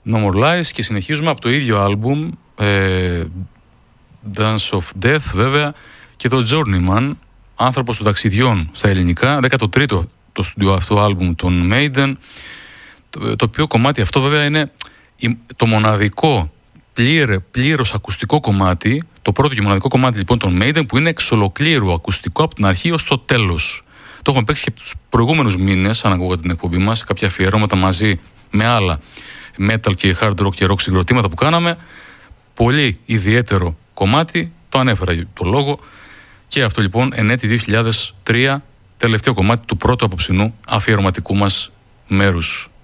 No More Lies, και συνεχίζουμε από το ίδιο άλμπουμ, Dance of Death βέβαια, και το Journeyman, άνθρωπος των ταξιδιών στα ελληνικά, 13ο το στούντιο αυτό άλμπουμ των Maiden, το οποίο κομμάτι αυτό βέβαια είναι το μοναδικό πλήρως ακουστικό κομμάτι, το πρώτο και μοναδικό κομμάτι λοιπόν των Maiden που είναι εξ ολοκλήρου ακουστικό από την αρχή ως το τέλος. Το έχουμε παίξει και τους προηγούμενους μήνες, αν ακούγατε την εκπομπή μας, κάποια αφιερώματα μαζί με άλλα metal και hard rock και rock συγκροτήματα που κάναμε. Πολύ ιδιαίτερο κομμάτι, το ανέφερα για το λόγο, και αυτό λοιπόν εν έτη 2003, τελευταίο κομμάτι του πρώτου απόψινού αφιερωματικού μας μέρους.